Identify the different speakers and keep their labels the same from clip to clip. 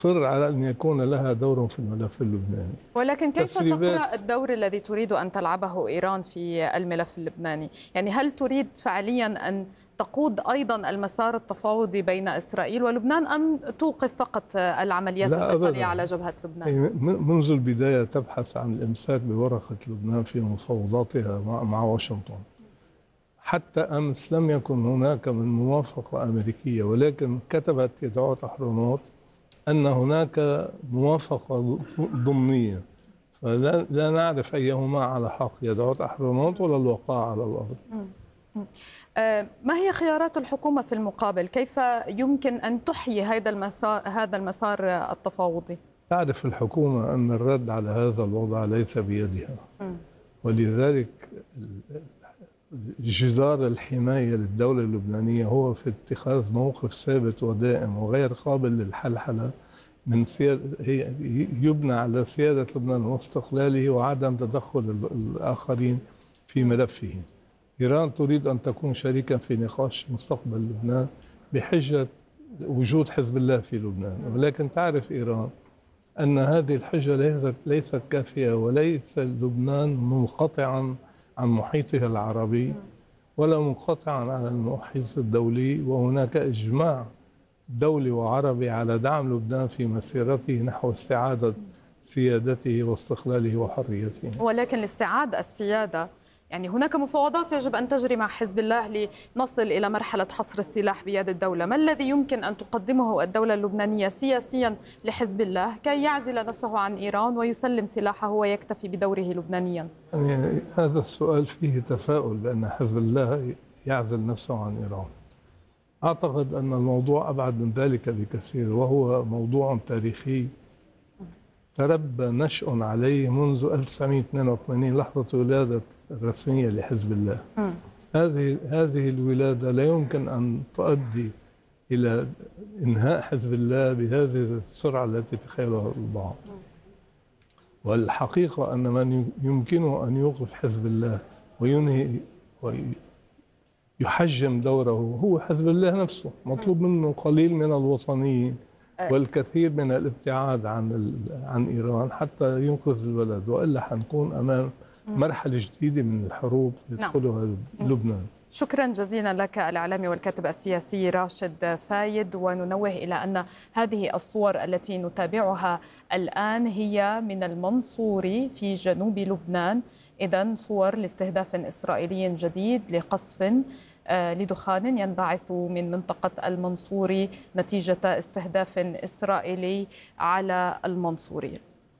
Speaker 1: تصر على أن يكون لها دور في الملف اللبناني.
Speaker 2: ولكن كيف تقرأ الدور الذي تريد أن تلعبه إيران في الملف اللبناني؟ يعني هل تريد فعليا أن تقود أيضا المسار التفاوضي بين إسرائيل ولبنان أم توقف فقط العمليات القتالية على جبهة لبنان؟
Speaker 1: منذ البداية تبحث عن الإمساك بورقة لبنان في مفاوضاتها مع واشنطن. حتى أمس لم يكن هناك من موافقة أمريكية، ولكن كتبت يدعوت أحرنوت أن هناك موافقة ضمنية، فلا نعرف أيهما على حق، يدعوت أحرنوت ولا الوقائع على الأرض.
Speaker 2: ما هي خيارات الحكومة في المقابل؟ كيف يمكن أن تحيي هذا المسار التفاوضي؟
Speaker 1: تعرف الحكومة أن الرد على هذا الوضع ليس بيدها، ولذلك جدار الحماية للدولة اللبنانية هو في اتخاذ موقف ثابت ودائم وغير قابل للحلحلة من يبنى على سيادة لبنان واستقلاله وعدم تدخل الآخرين في ملفه. إيران تريد أن تكون شريكا في نقاش مستقبل لبنان بحجة وجود حزب الله في لبنان، ولكن تعرف إيران أن هذه الحجة ليست كافية، وليس لبنان منقطعا عن محيطه العربي ولا منقطعا عن المحيط الدولي، وهناك إجماع دولي وعربي على دعم لبنان في مسيرته نحو استعادة سيادته واستقلاله وحريته.
Speaker 2: ولكن لاستعادة السيادة يعني هناك مفاوضات يجب أن تجري مع حزب الله لنصل إلى مرحلة حصر السلاح بيد الدولة. ما الذي يمكن أن تقدمه الدولة اللبنانية سياسيا لحزب الله كي يعزل نفسه عن إيران ويسلم سلاحه ويكتفي بدوره لبنانيا؟
Speaker 1: يعني هذا السؤال فيه تفاؤل بأن حزب الله يعزل نفسه عن إيران. أعتقد أن الموضوع أبعد من ذلك بكثير، وهو موضوع تاريخي تربى نشأ عليه منذ 1982 لحظة ولادة الرسمية لحزب الله. هذه الولادة لا يمكن أن تؤدي إلى إنهاء حزب الله بهذه السرعة التي تخيلها البعض. والحقيقة أن من يمكنه أن يوقف حزب الله وينهي ويحجم دوره هو حزب الله نفسه. مطلوب منه قليل من الوطنيين والكثير من الابتعاد عن إيران حتى ينقذ البلد، وإلا حنكون أمام مرحلة جديدة من الحروب يدخلها لبنان.
Speaker 2: شكرا جزيلا لك الإعلامي والكاتب السياسي راشد فايد. وننوه إلى أن هذه الصور التي نتابعها الآن هي من المنصوري في جنوب لبنان، إذن صور لاستهداف إسرائيلي جديد لقصف لدخان ينبعث من منطقة المنصوري نتيجة استهداف إسرائيلي على المنصوري.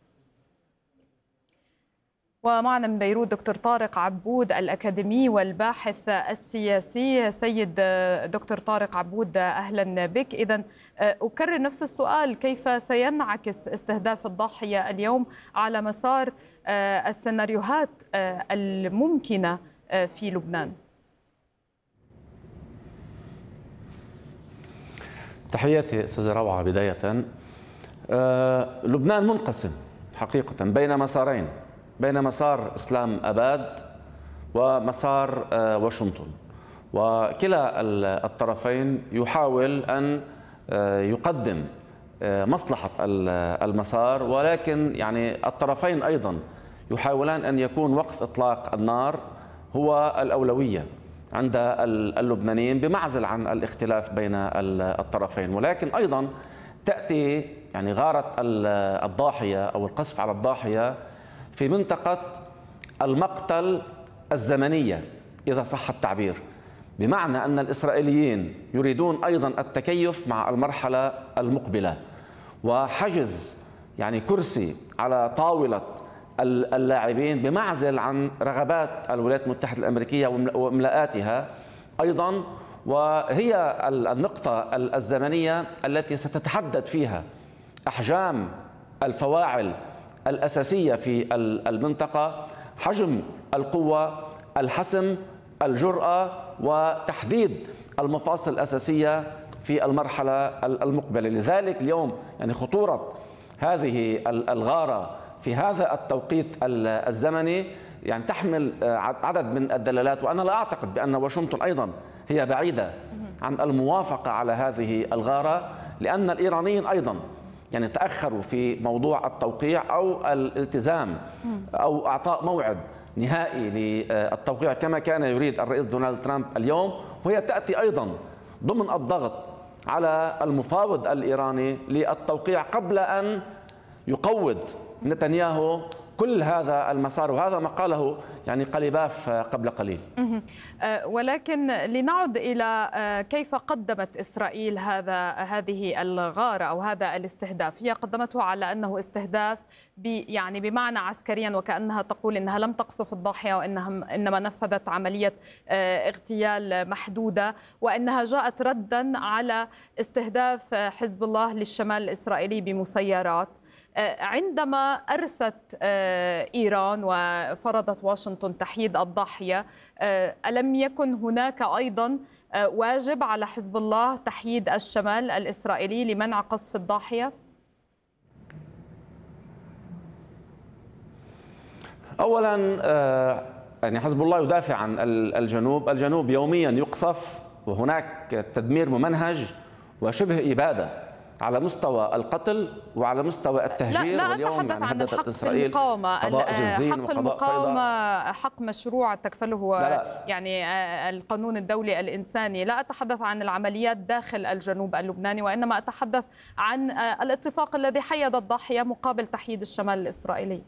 Speaker 2: ومعنا من بيروت دكتور طارق عبود الأكاديمي والباحث السياسي. سيد دكتور طارق عبود، أهلا بك. إذن أكرر نفس السؤال، كيف سينعكس استهداف الضاحية اليوم على مسار السيناريوهات الممكنة في لبنان؟
Speaker 3: تحياتي أستاذة روعة. بداية لبنان منقسم حقيقة بين مسارين، بين مسار إسلام أباد ومسار واشنطن، وكلا الطرفين يحاول أن يقدم مصلحة المسار، ولكن يعني الطرفين أيضا يحاولان أن يكون وقف إطلاق النار هو الأولوية عند اللبنانيين بمعزل عن الاختلاف بين الطرفين. ولكن أيضا تأتي يعني غارة الضاحية أو القصف على الضاحية في منطقة المقتل الزمنية إذا صح التعبير، بمعنى أن الإسرائيليين يريدون أيضا التكيف مع المرحلة المقبلة وحجز يعني كرسي على طاولة اللاعبين بمعزل عن رغبات الولايات المتحدة الأمريكية وإملاءاتها أيضا، وهي النقطة الزمنية التي ستتحدد فيها أحجام الفواعل الأساسية في المنطقة، حجم القوة، الحسم، الجرأة، وتحديد المفاصل الأساسية في المرحلة المقبلة. لذلك اليوم يعني خطورة هذه الغارة في هذا التوقيت الزمني يعني تحمل عدد من الدلالات، وأنا لا أعتقد بأن واشنطن أيضا هي بعيدة عن الموافقة على هذه الغارة، لأن الإيرانيين أيضا يعني تأخروا في موضوع التوقيع أو الالتزام أو إعطاء موعد نهائي للتوقيع كما كان يريد الرئيس دونالد ترامب اليوم، وهي تأتي أيضا ضمن الضغط على المفاوض الإيراني للتوقيع قبل أن يقوض نتنياهو كل هذا المسار، وهذا ما قاله يعني قليباف قبل قليل.
Speaker 2: ولكن لنعد إلى كيف قدمت إسرائيل هذه الغارة أو هذا الاستهداف. هي قدمته على أنه استهداف يعني بمعنى عسكريا، وكأنها تقول أنها لم تقصف الضاحية وإنما نفذت عملية اغتيال محدودة، وأنها جاءت ردا على استهداف حزب الله للشمال الإسرائيلي بمسيرات. عندما أرست إيران وفرضت واشنطن تحييد الضاحية، ألم يكن هناك أيضا واجب على حزب الله تحييد الشمال الإسرائيلي لمنع قصف الضاحية؟
Speaker 3: أولا يعني حزب الله يدافع عن الجنوب يوميا يقصف، وهناك تدمير ممنهج وشبه إبادة على مستوى القتل وعلى مستوى التهجير.
Speaker 2: لا
Speaker 3: واليوم
Speaker 2: أتحدث عن الحق
Speaker 3: إسرائيل
Speaker 2: المقاومة. حق المقاومة حق مشروع تكفله يعني القانون الدولي الإنساني. لا أتحدث عن العمليات داخل الجنوب اللبناني، وإنما أتحدث عن الاتفاق الذي حيد الضاحية مقابل تحييد الشمال الإسرائيلي.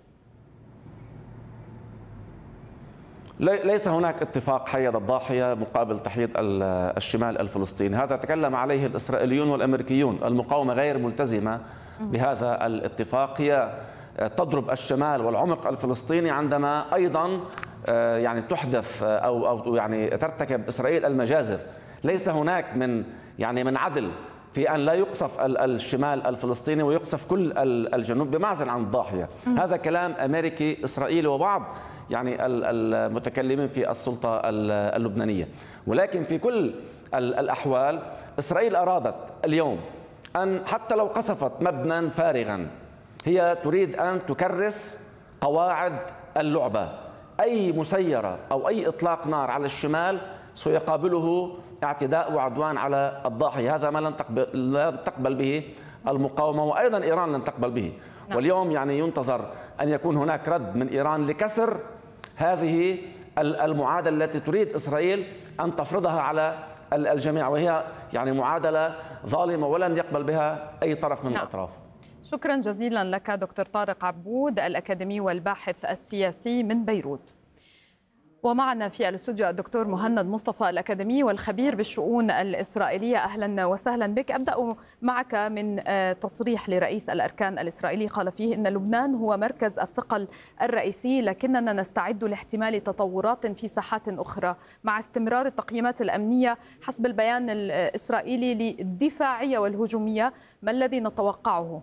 Speaker 3: ليس هناك اتفاق حيد الضاحية مقابل تحييد الشمال الفلسطيني، هذا تكلم عليه الإسرائيليون والأمريكيون. المقاومة غير ملتزمة بهذا الاتفاق، هي تضرب الشمال والعمق الفلسطيني عندما أيضا يعني تحدث أو يعني ترتكب إسرائيل المجازر. ليس هناك من عدل في أن لا يقصف الشمال الفلسطيني ويقصف كل الجنوب بمعزل عن الضاحية. هذا كلام أمريكي إسرائيلي وبعض يعني المتكلمين في السلطة اللبنانية. ولكن في كل الأحوال إسرائيل أرادت اليوم أن حتى لو قصفت مبنى فارغا هي تريد أن تكرس قواعد اللعبة. أي مسيرة أو أي إطلاق نار على الشمال سيقابله اعتداء وعدوان على الضاحية. هذا ما لن تقبل به المقاومة، وأيضا إيران لن تقبل به. واليوم يعني ينتظر أن يكون هناك رد من إيران لكسر هذه المعادلة التي تريد إسرائيل أن تفرضها على الجميع، وهي يعني معادلة ظالمة ولن يقبل بها أي طرف من الأطراف.
Speaker 2: شكرا جزيلا لك دكتور طارق عبود، الأكاديمي والباحث السياسي من بيروت. ومعنا في الاستوديو الدكتور مهند مصطفى، الأكاديمي والخبير بالشؤون الإسرائيلية. أهلا وسهلا بك. أبدأ معك من تصريح لرئيس الأركان الإسرائيلي قال فيه إن لبنان هو مركز الثقل الرئيسي، لكننا نستعد لاحتمال تطورات في ساحات أخرى مع استمرار التقييمات الأمنية حسب البيان الإسرائيلي للدفاعية والهجومية. ما الذي نتوقعه؟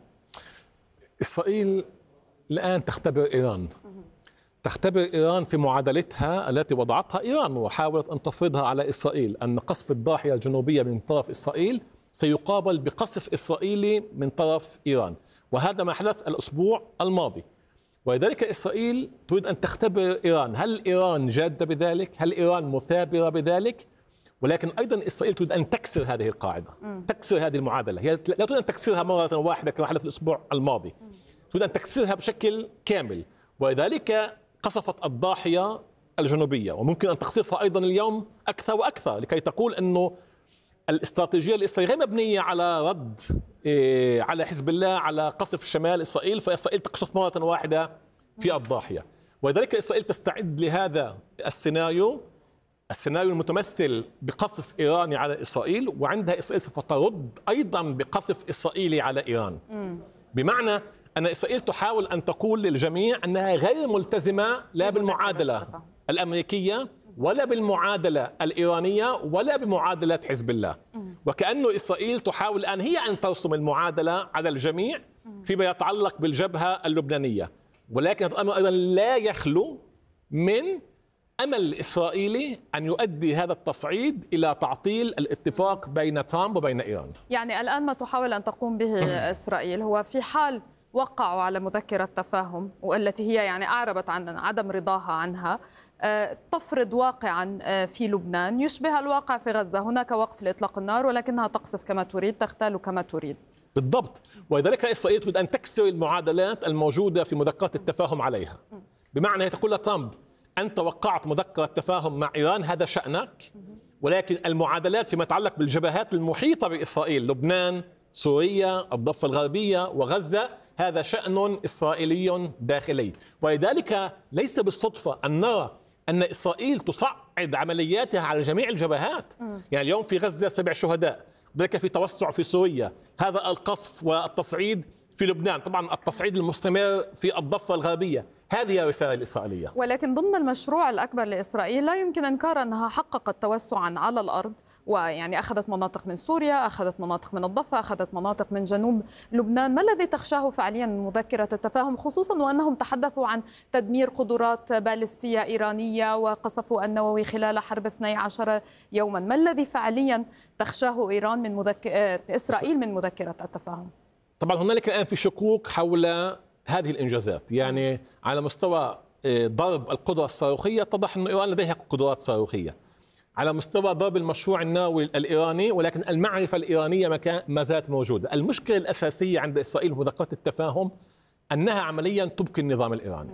Speaker 4: إسرائيل الآن تختبر إيران، تختبر إيران في معادلتها التي وضعتها إيران وحاولت أن تفرضها على إسرائيل، أن قصف الضاحية الجنوبية من طرف إسرائيل سيقابل بقصف إسرائيلي من طرف إيران، وهذا ما حدث الأسبوع الماضي. ولذلك إسرائيل تريد أن تختبر إيران، هل إيران جادة بذلك؟ هل إيران مثابرة بذلك؟ ولكن أيضا إسرائيل تريد أن تكسر هذه القاعدة، تكسر هذه المعادلة. هي لا تريد أن تكسرها مرة واحدة كما حدث الأسبوع الماضي، تريد أن تكسرها بشكل كامل. ولذلك قصفت الضاحية الجنوبية، وممكن أن تقصفها أيضا اليوم أكثر وأكثر، لكي تقول أنه الاستراتيجية الإسرائيلية غير مبنية على رد على حزب الله على قصف شمال إسرائيل، فإسرائيل تقصف مرة واحدة في الضاحية. ولذلك إسرائيل تستعد لهذا السيناريو المتمثل بقصف إيراني على إسرائيل، وعندها إسرائيل سوف ترد أيضا بقصف إسرائيلي على إيران. بمعنى أن إسرائيل تحاول أن تقول للجميع أنها غير ملتزمة لا بالمعادلة الأمريكية ولا بالمعادلة الإيرانية ولا بمعادلة حزب الله، وكأنه إسرائيل تحاول الآن هي أن ترسم المعادلة على الجميع فيما يتعلق بالجبهة اللبنانية. ولكن الأمر أيضا لا يخلو من أمل إسرائيلي أن يؤدي هذا التصعيد إلى تعطيل الاتفاق بين ترامب وبين إيران.
Speaker 2: يعني الآن ما تحاول أن تقوم به إسرائيل هو في حال وقعوا على مذكرة تفاهم، والتي هي يعني أعربت عن عدم رضاها عنها، تفرض واقعا في لبنان يشبه الواقع في غزة. هناك وقف لإطلاق النار ولكنها تقصف كما تريد، تغتال كما تريد.
Speaker 4: بالضبط. ولذلك إسرائيل تريد أن تكسر المعادلات الموجودة في مذكرة التفاهم عليها. بمعنى هي تقول لترامب أنت وقعت مذكرة تفاهم مع إيران، هذا شأنك، ولكن المعادلات فيما يتعلق بالجبهات المحيطة بإسرائيل، لبنان، سوريا، الضفة الغربية وغزة، هذا شأن إسرائيلي داخلي. ولذلك ليس بالصدفة أن نرى أن إسرائيل تصعد عملياتها على جميع الجبهات. يعني اليوم في غزة 7 شهداء، ذلك في توسع في سوريا، هذا القصف والتصعيد في لبنان، طبعا التصعيد المستمر في الضفة الغربية. هذه الرسالة الإسرائيلية.
Speaker 2: ولكن ضمن المشروع الأكبر لإسرائيل لا يمكن إنكار أنها حققت توسعا على الأرض، ويعني أخذت مناطق من سوريا، أخذت مناطق من الضفة، أخذت مناطق من جنوب لبنان. ما الذي تخشاه فعليا من مذكرة التفاهم، خصوصا وأنهم تحدثوا عن تدمير قدرات باليستية إيرانية وقصفوا النووي خلال حرب 12 يوما؟ ما الذي فعليا تخشاه إيران من إسرائيل من مذكرة التفاهم؟
Speaker 4: طبعا هنالك الآن في شكوك حول هذه الإنجازات. يعني على مستوى ضرب القدرة الصاروخية اتضح أن إيران لديها قدرات صاروخية، على مستوى ضرب المشروع النووي الإيراني، ولكن المعرفة الإيرانية ما زالت موجودة. المشكلة الأساسية عند إسرائيل مذكرة التفاهم أنها عمليا تبقي النظام الإيراني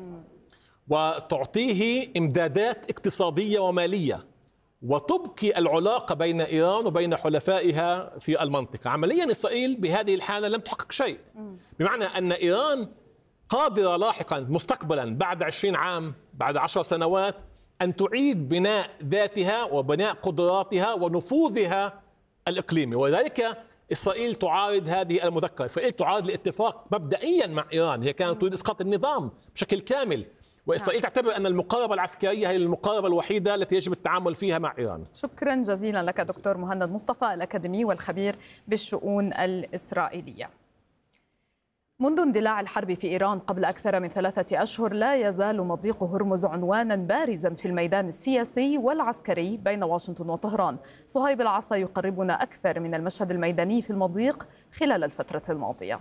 Speaker 4: وتعطيه إمدادات اقتصادية ومالية، وتبقي العلاقة بين إيران وبين حلفائها في المنطقة. عمليا إسرائيل بهذه الحالة لم تحقق شيء، بمعنى أن إيران قادرة لاحقا مستقبلا بعد 20 عام، بعد 10 سنوات، أن تعيد بناء ذاتها وبناء قدراتها ونفوذها الإقليمي. ولذلك إسرائيل تعارض هذه المذكرة. إسرائيل تعارض الاتفاق مبدئيا مع إيران، هي كانت تريد إسقاط النظام بشكل كامل، وإسرائيل تعتبر أن المقاربة العسكرية هي المقاربة الوحيدة التي يجب التعامل فيها مع إيران.
Speaker 2: شكرا جزيلا لك دكتور مهند مصطفى، الأكاديمي والخبير بالشؤون الإسرائيلية. منذ اندلاع الحرب في إيران قبل أكثر من 3 أشهر لا يزال مضيق هرمز عنوانا بارزا في الميدان السياسي والعسكري بين واشنطن وطهران. صهيب العصا يقربنا أكثر من المشهد الميداني في المضيق خلال الفترة الماضية.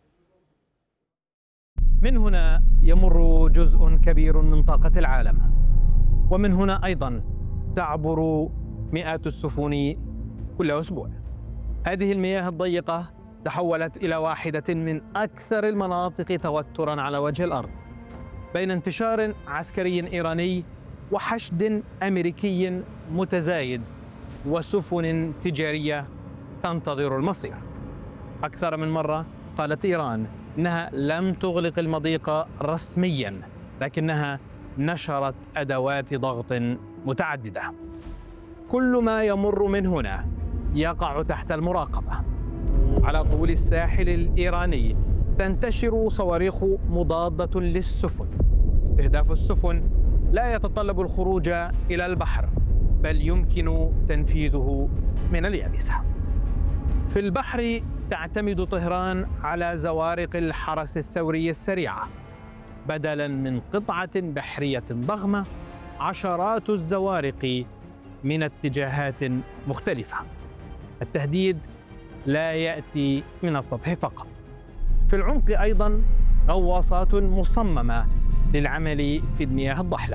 Speaker 5: من هنا يمر جزء كبير من طاقة العالم، ومن هنا أيضا تعبر مئات السفن كل أسبوع. هذه المياه الضيقة تحولت إلى واحدة من أكثر المناطق توتراً على وجه الأرض، بين انتشار عسكري إيراني وحشد أمريكي متزايد وسفن تجارية تنتظر المصير. أكثر من مرة قالت إيران إنها لم تغلق المضيق رسمياً، لكنها نشرت أدوات ضغط متعددة. كل ما يمر من هنا يقع تحت المراقبة. على طول الساحل الإيراني تنتشر صواريخ مضادة للسفن. استهداف السفن لا يتطلب الخروج إلى البحر، بل يمكن تنفيذه من اليابسة. في البحر تعتمد طهران على زوارق الحرس الثوري السريعة. بدلاً من قطعة بحرية ضخمة، عشرات الزوارق من اتجاهات مختلفة. التهديد لا يأتي من السطح فقط. في العمق أيضاً غواصات مصممة للعمل في المياه الضحلة.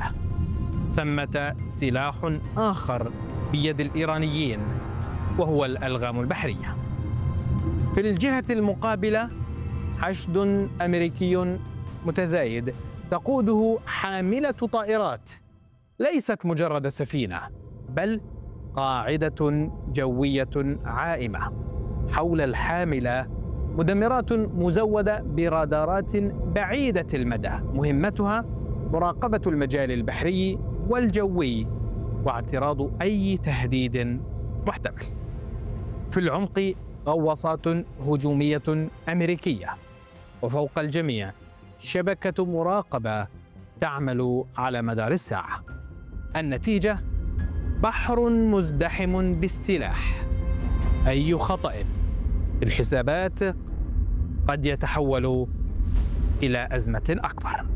Speaker 5: ثمة سلاح آخر بيد الإيرانيين وهو الألغام البحرية. في الجهة المقابلة حشد أمريكي متزايد تقوده حاملة طائرات ليست مجرد سفينة، بل قاعدة جوية عائمة. حول الحاملة مدمرات مزودة برادارات بعيدة المدى، مهمتها مراقبة المجال البحري والجوي واعتراض أي تهديد محتمل. في العمق غواصات هجومية أمريكية، وفوق الجميع شبكة مراقبة تعمل على مدار الساعة. النتيجة بحر مزدحم بالسلاح. أي خطأ في الحسابات قد يتحول إلى أزمة أكبر.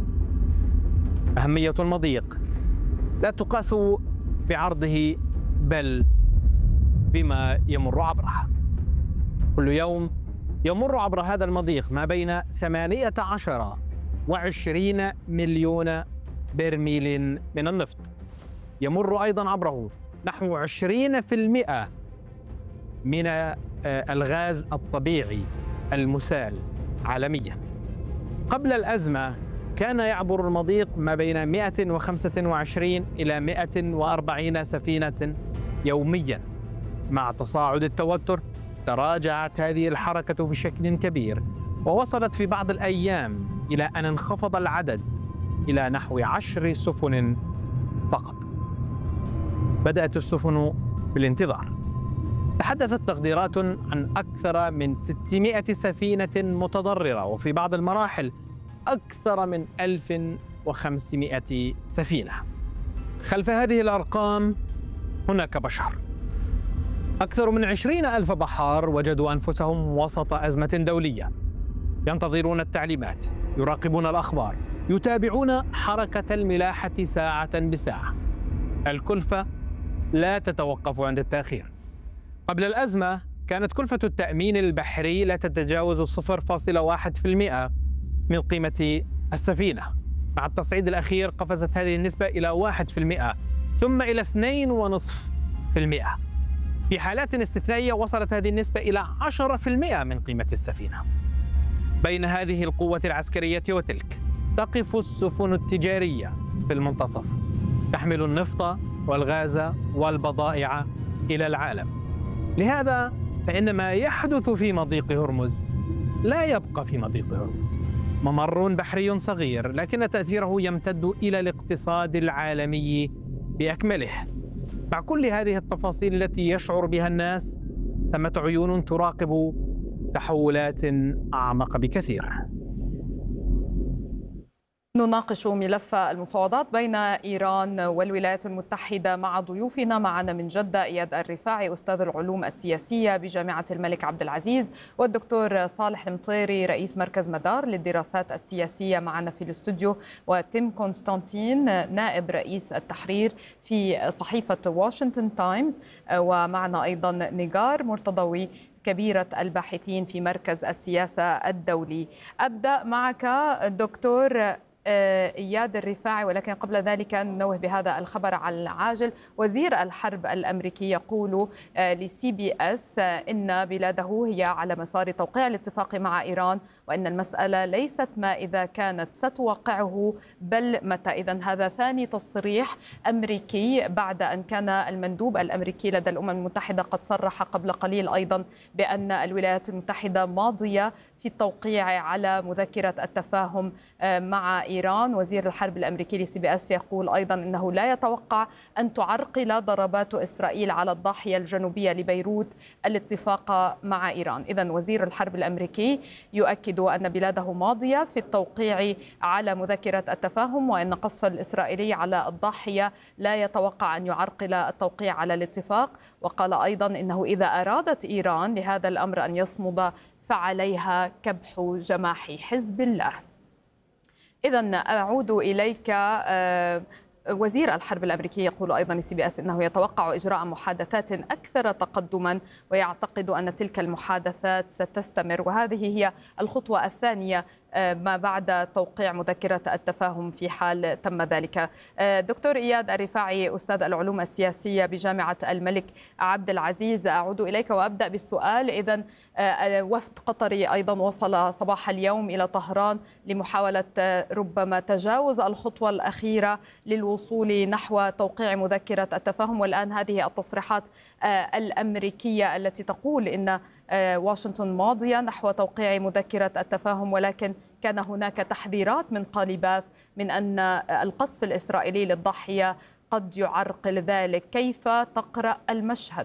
Speaker 5: أهمية المضيق لا تقاس بعرضه بل بما يمر عبره. كل يوم يمر عبر هذا المضيق ما بين 18 و20 مليون برميل من النفط. يمر أيضا عبره نحو 20% من الغاز الطبيعي المسال عالميا. قبل الأزمة كان يعبر المضيق ما بين 125 إلى 140 سفينة يوميا. مع تصاعد التوتر تراجعت هذه الحركة بشكل كبير، ووصلت في بعض الأيام إلى أن انخفض العدد إلى نحو 10 سفن فقط. بدأت السفن بالانتظار. تحدثت تقديرات عن أكثر من 600 سفينة متضررة، وفي بعض المراحل أكثر من 1500 سفينة. خلف هذه الأرقام هناك بشر. أكثر من 20,000 بحار وجدوا أنفسهم وسط أزمة دولية، ينتظرون التعليمات، يراقبون الأخبار، يتابعون حركة الملاحة ساعة بساعة. الكلفة لا تتوقف عند التأخير. قبل الأزمة كانت كلفة التأمين البحري لا تتجاوز 0.1% من قيمة السفينة. مع التصعيد الأخير قفزت هذه النسبة إلى 1%، ثم إلى 2.5%. في حالات استثنائية وصلت هذه النسبة إلى 10% من قيمة السفينة. بين هذه القوة العسكرية وتلك تقف السفن التجارية في المنتصف، تحمل النفط والغاز والبضائع إلى العالم. لهذا فإن ما يحدث في مضيق هرمز لا يبقى في مضيق هرمز، ممر بحري صغير لكن تأثيره يمتد إلى الاقتصاد العالمي بأكمله. مع كل هذه التفاصيل التي يشعر بها الناس، ثمة عيون تراقب تحولات أعمق بكثير.
Speaker 2: نناقش ملف المفاوضات بين إيران والولايات المتحدة مع ضيوفنا. معنا من جدة إياد الرفاعي أستاذ العلوم السياسية بجامعة الملك عبد العزيز، والدكتور صالح المطيري رئيس مركز مدار للدراسات السياسية معنا في الاستوديو، وتيم كونستانتين نائب رئيس التحرير في صحيفة واشنطن تايمز، ومعنا أيضا نيغار مرتضوي كبيرة الباحثين في مركز السياسة الدولي. أبدأ معك دكتور إياد الرفاعي، ولكن قبل ذلك ننوه بهذا الخبر على العاجل. وزير الحرب الأمريكي يقول لCBS إن بلاده هي على مسار توقيع الاتفاق مع إيران، وإن المسألة ليست ما إذا كانت ستوقعه بل متى. إذن هذا ثاني تصريح أمريكي بعد أن كان المندوب الأمريكي لدى الأمم المتحدة قد صرح قبل قليل أيضا بأن الولايات المتحدة ماضية في التوقيع على مذكرة التفاهم مع إيران. وزير الحرب الأمريكي لCBS يقول أيضا أنه لا يتوقع أن تعرقل ضربات إسرائيل على الضاحية الجنوبية لبيروت الاتفاق مع إيران. إذن وزير الحرب الأمريكي يؤكد أن بلاده ماضية في التوقيع على مذكرة التفاهم، وأن قصف الإسرائيلي على الضاحية لا يتوقع أن يعرقل التوقيع على الاتفاق. وقال أيضا أنه إذا أرادت إيران لهذا الأمر أن يصمد فعليها كبح جماح حزب الله. إذن أعود إليك. وزير الحرب الأمريكي يقول أيضا لCBS أنه يتوقع إجراء محادثات أكثر تقدما، ويعتقد أن تلك المحادثات ستستمر، وهذه هي الخطوة الثانية ما بعد توقيع مذكرة التفاهم في حال تم ذلك. دكتور إياد الرفاعي أستاذ العلوم السياسية بجامعة الملك عبد العزيز، أعود إليك وأبدأ بالسؤال. إذن وفد قطري أيضا وصل صباح اليوم إلى طهران لمحاولة ربما تجاوز الخطوة الأخيرة للوصول نحو توقيع مذكرة التفاهم، والآن هذه التصريحات الأمريكية التي تقول إن واشنطن ماضية نحو توقيع مذكرة التفاهم، ولكن كان هناك تحذيرات من قاليباف من أن القصف الإسرائيلي للضاحية قد يعرقل ذلك. كيف تقرأ المشهد؟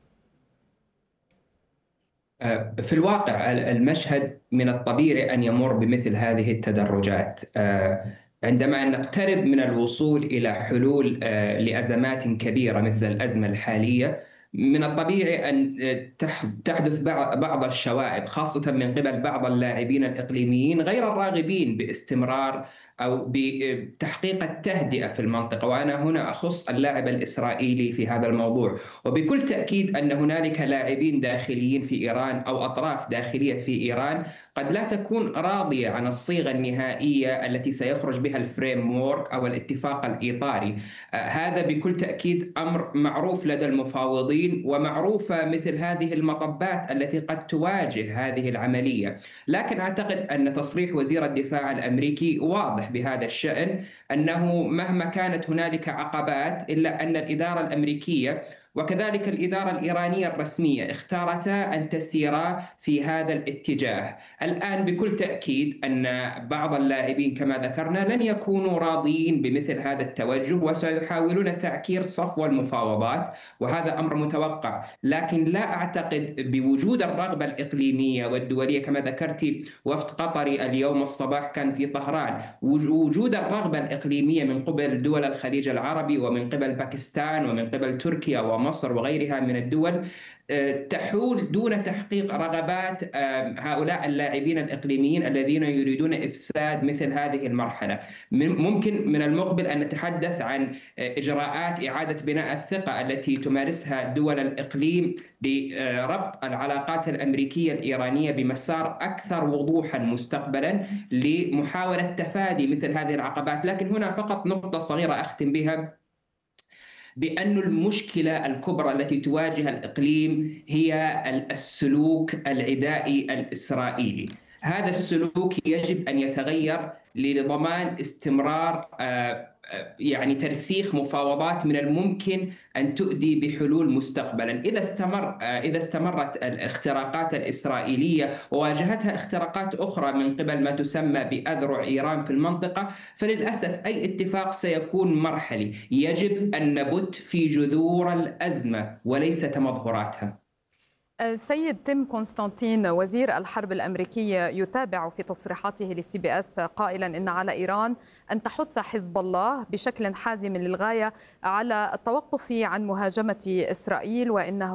Speaker 6: في الواقع المشهد من الطبيعي أن يمر بمثل هذه التدرجات. عندما نقترب من الوصول إلى حلول لأزمات كبيرة مثل الأزمة الحالية، من الطبيعي أن تحدث بعض الشوائب، خاصة من قبل بعض اللاعبين الإقليميين غير الراغبين باستمرار أو بتحقيق التهدئة في المنطقة، وأنا هنا أخص اللاعب الإسرائيلي في هذا الموضوع. وبكل تأكيد أن هنالك لاعبين داخليين في إيران أو أطراف داخلية في إيران قد لا تكون راضية عن الصيغة النهائية التي سيخرج بها الفريم وورك أو الاتفاق الإطاري. هذا بكل تأكيد أمر معروف لدى المفاوضين المسؤولين، ومعروفة مثل هذه المطبات التي قد تواجه هذه العملية. لكن أعتقد أن تصريح وزير الدفاع الأمريكي واضح بهذا الشأن، أنه مهما كانت هنالك عقبات إلا أن الإدارة الأمريكية وكذلك الإدارة الإيرانية الرسمية اختارتا أن تسيرا في هذا الاتجاه. الآن بكل تأكيد أن بعض اللاعبين كما ذكرنا لن يكونوا راضين بمثل هذا التوجه، وسيحاولون تعكير صفو المفاوضات، وهذا أمر متوقع. لكن لا أعتقد بوجود الرغبة الإقليمية والدولية كما ذكرت، وفد قطري اليوم الصباح كان في طهران، وجود الرغبة الإقليمية من قبل دول الخليج العربي ومن قبل باكستان ومن قبل تركيا ومصر وغيرها من الدول تحول دون تحقيق رغبات هؤلاء اللاعبين الإقليميين الذين يريدون إفساد مثل هذه المرحلة. ممكن من المقبل أن نتحدث عن إجراءات إعادة بناء الثقة التي تمارسها دول الإقليم لربط العلاقات الأمريكية الإيرانية بمسار أكثر وضوحا مستقبلا لمحاولة تفادي مثل هذه العقبات. لكن هنا فقط نقطة صغيرة أختم بها، بأن المشكلة الكبرى التي تواجه الإقليم هي السلوك العدائي الإسرائيلي. هذا السلوك يجب أن يتغير لضمان استمرار يعني ترسيخ مفاوضات من الممكن أن تؤدي بحلول مستقبلا. إذا استمرت الاختراقات الإسرائيلية وواجهتها اختراقات أخرى من قبل ما تسمى بأذرع إيران في المنطقة، فللأسف أي اتفاق سيكون مرحلي. يجب أن نبت في جذور الأزمة وليس تمظهراتها.
Speaker 2: سيد تيم كونستانتين وزير الحرب الأمريكي يتابع في تصريحاته لCBS قائلا إن على إيران أن تحث حزب الله بشكل حازم للغاية على التوقف عن مهاجمة إسرائيل،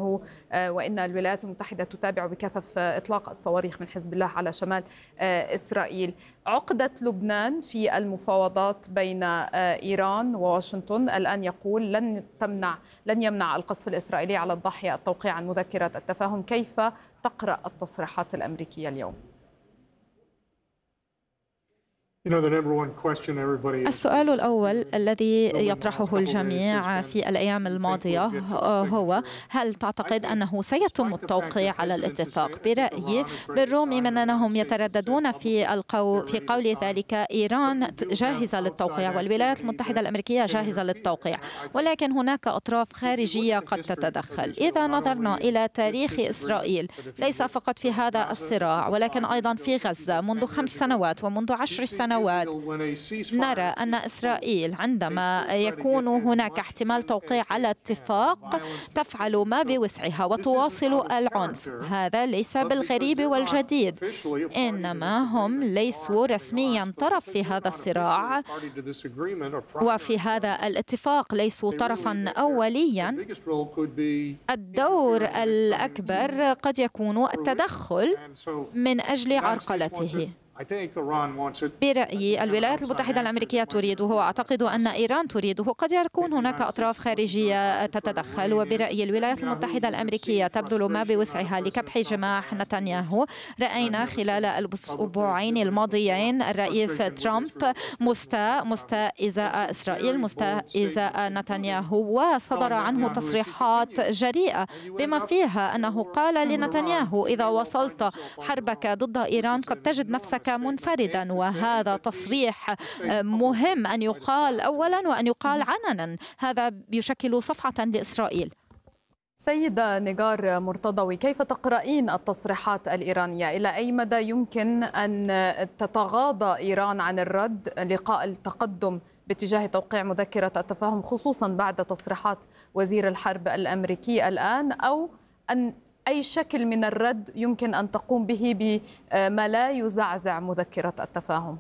Speaker 2: وإن الولايات المتحدة تتابع بكثف إطلاق الصواريخ من حزب الله على شمال إسرائيل. عقدة لبنان في المفاوضات بين إيران وواشنطن الآن يقول لن يمنع القصف الإسرائيلي على الضاحية التوقيع عن مذكرة التفاهم. كيف تقرأ التصريحات الأمريكية اليوم؟
Speaker 7: السؤال الأول الذي يطرحه الجميع في الأيام الماضية هو: هل تعتقد أنه سيتم التوقيع على الاتفاق؟ برأيي بالرغم من أنهم يترددون في قول ذلك، إيران جاهزة للتوقيع والولايات المتحدة الأمريكية جاهزة للتوقيع، ولكن هناك أطراف خارجية قد تتدخل. إذا نظرنا إلى تاريخ إسرائيل ليس فقط في هذا الصراع ولكن أيضا في غزة منذ 5 سنوات ومنذ 10 سنوات، نرى أن إسرائيل عندما يكون هناك احتمال توقيع على اتفاق تفعل ما بوسعها وتواصل العنف. هذا ليس بالغريب والجديد، إنما هم ليسوا رسميا طرف في هذا الصراع وفي هذا الاتفاق، ليسوا طرفا أوليا. الدور الأكبر قد يكون التدخل من أجل عرقلته. برأيي الولايات المتحدة الأمريكية تريده، وأعتقد أن إيران تريده. قد يكون هناك أطراف خارجية تتدخل، وبرأيي الولايات المتحدة الأمركية تبذل ما بوسعها لكبح جماح نتنياهو. رأينا خلال الأسبوعين الماضيين الرئيس ترامب مستاء إزاء إسرائيل، مستاء إزاء نتنياهو، وصدر عنه تصريحات جريئة بما فيها أنه قال لنتنياهو: إذا وصلت حربك ضد إيران قد تجد نفسك منفردا. وهذا تصريح مهم أن يقال أولا وأن يقال علنا. هذا يشكل صفعة لإسرائيل.
Speaker 2: سيدة نيغار مرتضوي، كيف تقرأين التصريحات الإيرانية؟ إلى أي مدى يمكن أن تتغاضى إيران عن الرد لقاء التقدم باتجاه توقيع مذكرة التفاهم، خصوصا بعد تصريحات وزير الحرب الأمريكي الآن، أو أن أي شكل من الرد يمكن أن تقوم به بما لا يزعزع مذكرة التفاهم؟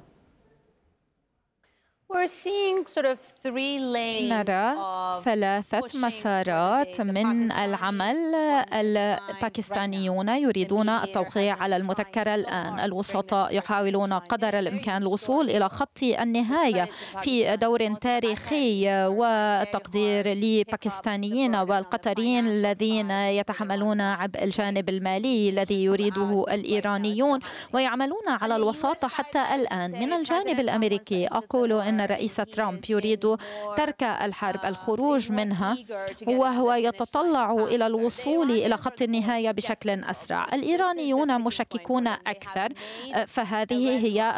Speaker 7: نرى 3 مسارات من العمل. الباكستانيون يريدون التوقيع على المذكرة الآن. الوسطاء يحاولون قدر الإمكان الوصول إلى خط النهاية في دور تاريخي وتقدير لباكستانيين والقطريين الذين يتحملون عبء الجانب المالي الذي يريده الإيرانيون ويعملون على الوساطة حتى الآن. من الجانب الأمريكي أقول إن أن الرئيس ترامب يريد ترك الحرب، الخروج منها، وهو يتطلع إلى الوصول إلى خط النهاية بشكل أسرع. الإيرانيون مشككون أكثر، فهذه هي